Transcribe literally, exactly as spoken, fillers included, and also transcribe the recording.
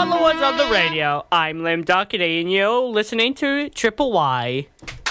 followers of the radio. I'm Lim Doherty, and you're listening to Triple Y.